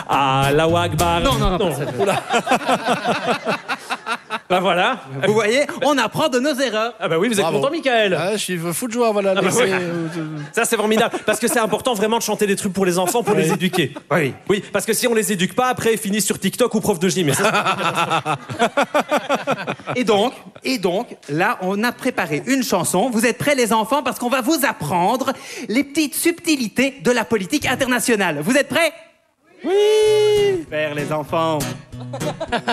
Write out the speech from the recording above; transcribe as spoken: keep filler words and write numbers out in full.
Allahu Akbar. Non, non, non, pas ça. Oula. Ben voilà. Vous voyez, on apprend de nos erreurs. Ah bah oui, vous êtes Bravo. content, Michael. Ah, je suis fou de joie, voilà. Ah bah laissez- oui. Ça, c'est formidable. Parce que c'est important vraiment de chanter des trucs pour les enfants, pour les éduquer. Oui. Oui, parce que si on les éduque pas, après, ils finissent sur TikTok ou prof de gym. Mais ça, Et donc, et donc, là, on a préparé une chanson. Vous êtes prêts, les enfants, parce qu'on va vous apprendre les petites subtilités de la politique internationale. Vous êtes prêts? Oui. Super, les enfants.